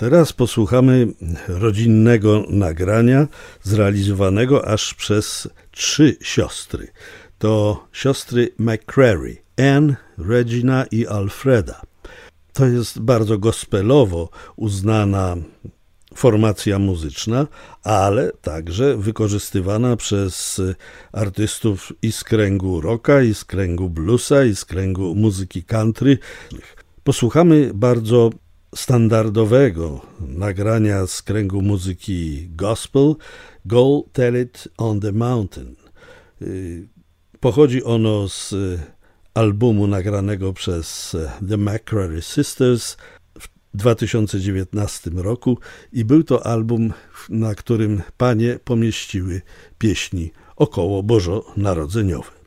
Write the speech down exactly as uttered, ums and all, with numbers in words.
Teraz posłuchamy rodzinnego nagrania zrealizowanego aż przez trzy siostry. To siostry McCrary, Anne, Regina i Alfreda. To jest bardzo gospelowo uznana formacja muzyczna, ale także wykorzystywana przez artystów i z kręgu rocka, i z kręgu bluesa, i z kręgu muzyki country. Posłuchamy bardzo standardowego nagrania z kręgu muzyki gospel, Go Tell It on the Mountain. Pochodzi ono z albumu nagranego przez The McCrary Sisters w dwa tysiące dziewiętnastym roku i był to album, na którym panie pomieściły pieśni około bożonarodzeniowe.